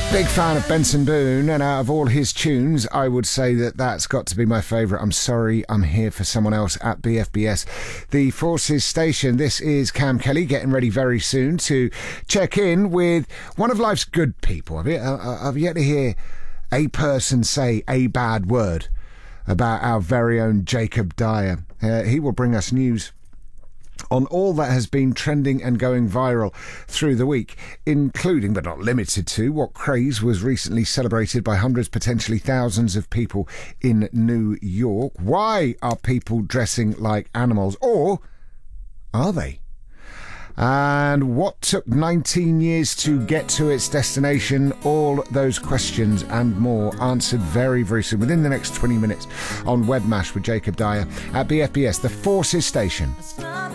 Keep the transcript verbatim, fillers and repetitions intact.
Big fan of Benson Boone, and out of all his tunes, I would say that that's got to be my favourite. I'm sorry, I'm here for someone else at B F B S, the Forces Station. This is Cam Kelly, getting ready very soon to check in with one of life's good people. I've yet, I've yet to hear a person say a bad word about our very own Jacob Dyer. Uh, he will bring us news on all that has been trending and going viral through the week, including, but not limited to, what craze was recently celebrated by hundreds, potentially thousands of people in New York. Why are people dressing like animals? Or are they? And what took nineteen years to get to its destination? All those questions and more answered very, very soon, within the next twenty minutes on Webmash with Jacob Dyer at B F B S, the Forces Station.